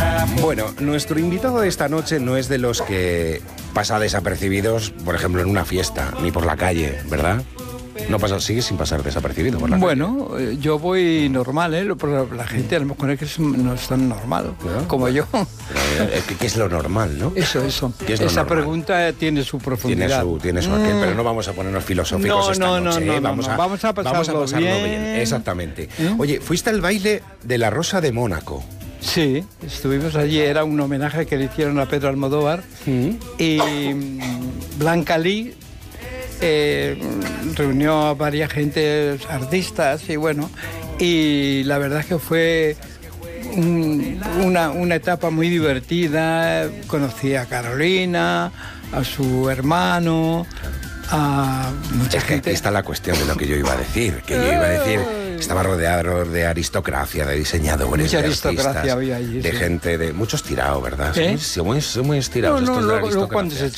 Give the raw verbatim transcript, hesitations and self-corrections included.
Bueno, nuestro invitado de esta noche no es de los que pasa desapercibidos, por ejemplo, en una fiesta, ni por la calle, ¿verdad? No pasa, sigue sin pasar desapercibido por la bueno, calle. Bueno, yo voy normal, ¿eh? Pero la gente a lo mejor es que no es tan normal, ¿no? Como yo. Pero, ¿qué es lo normal, no? Eso, eso. ¿Qué es lo Esa normal? Pregunta tiene su profundidad. Tiene su, tiene su mm. aquel, pero no vamos a ponernos filosóficos no, esta no, noche. No, no, ¿eh? no, vamos, no. A, vamos a pasarlo, vamos a pasarlo bien. bien. Exactamente. ¿Eh? Oye, fuiste al baile de la Rosa de Mónaco. Sí, estuvimos allí, era un homenaje que le hicieron a Pedro Almodóvar. ¿Mm? Y Blanca Lee eh, reunió a varias gente, artistas, y bueno, y la verdad es que fue un, una, una etapa muy divertida. Conocí a Carolina, a su hermano, a mucha es que gente. Aquí está la cuestión de lo que yo iba a decir, que yo iba a decir, estaba rodeado de aristocracia, de diseñadores, mucha de aristocracia artistas, había allí, de sí. gente, de muchos tirados, ¿verdad? ¿Eh? Son muy, son muy estirados No, no, estos de luego, luego cuando se